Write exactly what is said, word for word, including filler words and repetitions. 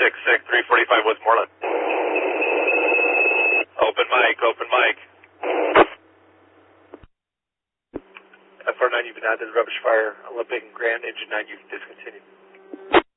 six six, three forty-five Westmoreland. Open mic, open mic. F R nine, you've been added to the rubbish fire. Olympic and Grand, engine nine, you've discontinued.